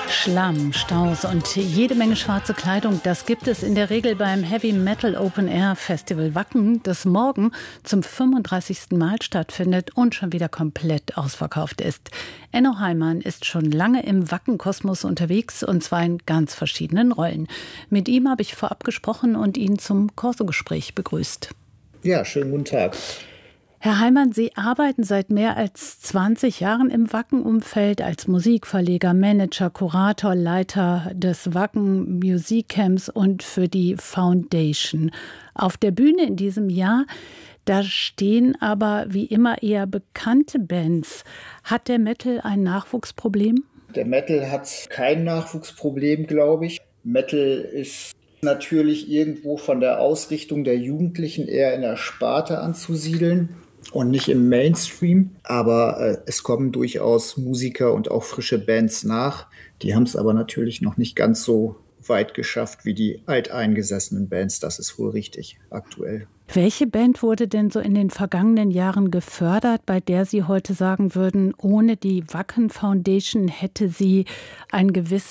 Schlamm, Staus und jede Menge schwarze Kleidung, das gibt es in der Regel beim Heavy Metal Open Air Festival Wacken, das morgen zum 35. Mal stattfindet und schon wieder komplett ausverkauft ist. Enno Heimann ist schon lange im Wacken-Kosmos unterwegs und zwar in ganz verschiedenen Rollen. Mit ihm habe ich vorab gesprochen und ihn zum Corso-Gespräch begrüßt. Ja, schönen guten Tag. Herr Heimann, Sie arbeiten seit mehr als 20 Jahren im Wacken-Umfeld als Musikverleger, Manager, Kurator, Leiter des Wacken Music Camps und für die Foundation. Auf der Bühne in diesem Jahr, da stehen aber wie immer eher bekannte Bands. Hat der Metal ein Nachwuchsproblem? Der Metal hat kein Nachwuchsproblem, glaube ich. Metal ist natürlich irgendwo von der Ausrichtung der Jugendlichen eher in der Sparte anzusiedeln und nicht im Mainstream. Aber es kommen durchaus Musiker und auch frische Bands nach. Die haben es aber natürlich noch nicht ganz so weit geschafft wie die alteingesessenen Bands. Das ist wohl richtig aktuell. Welche Band wurde denn so in den vergangenen Jahren gefördert, bei der Sie heute sagen würden, ohne die Wacken Foundation hätte sie ein gewisses